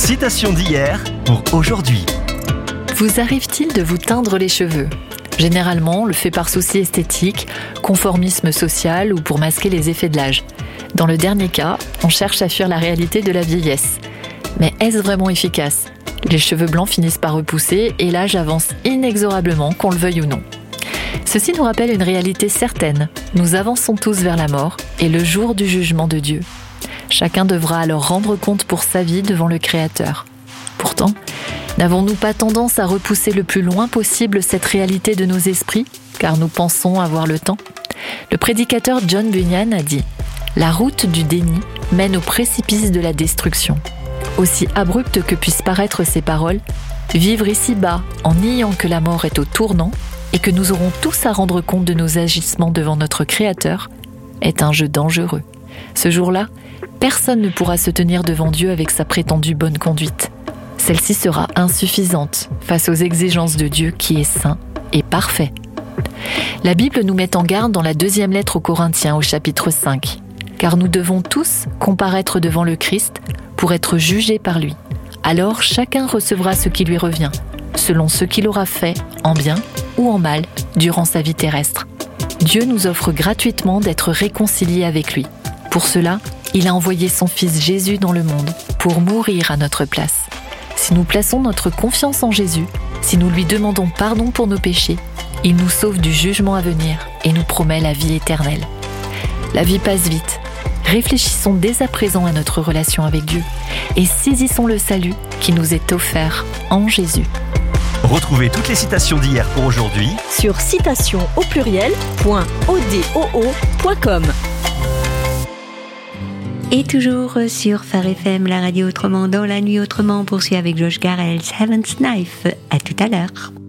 Citation d'hier pour aujourd'hui. Vous arrive-t-il de vous teindre les cheveux ? Généralement, on le fait par souci esthétique, conformisme social ou pour masquer les effets de l'âge. Dans le dernier cas, on cherche à fuir la réalité de la vieillesse. Mais est-ce vraiment efficace ? Les cheveux blancs finissent par repousser et l'âge avance inexorablement, qu'on le veuille ou non. Ceci nous rappelle une réalité certaine. Nous avançons tous vers la mort et le jour du jugement de Dieu. Chacun devra alors rendre compte pour sa vie devant le Créateur. Pourtant, n'avons-nous pas tendance à repousser le plus loin possible cette réalité de nos esprits, car nous pensons avoir le temps ? Le prédicateur John Bunyan a dit « La route du déni mène au précipice de la destruction ». Aussi abruptes que puissent paraître ces paroles, vivre ici-bas en niant que la mort est au tournant et que nous aurons tous à rendre compte de nos agissements devant notre Créateur est un jeu dangereux. Ce jour-là, personne ne pourra se tenir devant Dieu avec sa prétendue bonne conduite. Celle-ci sera insuffisante face aux exigences de Dieu qui est saint et parfait. La Bible nous met en garde dans la 2e lettre aux Corinthiens au chapitre 5, car nous devons tous comparaître devant le Christ pour être jugés par lui. Alors chacun recevra ce qui lui revient, selon ce qu'il aura fait en bien ou en mal durant sa vie terrestre. Dieu nous offre gratuitement d'être réconciliés avec lui. Pour cela, il a envoyé son Fils Jésus dans le monde pour mourir à notre place. Si nous plaçons notre confiance en Jésus, si nous lui demandons pardon pour nos péchés, il nous sauve du jugement à venir et nous promet la vie éternelle. La vie passe vite. Réfléchissons dès à présent à notre relation avec Dieu et saisissons le salut qui nous est offert en Jésus. Retrouvez toutes les citations d'hier pour aujourd'hui sur citation.odoo.com. Et toujours sur Phare FM, la radio autrement dans la nuit autrement, on poursuit avec Josh Garrel, Seventh Knife. À tout à l'heure.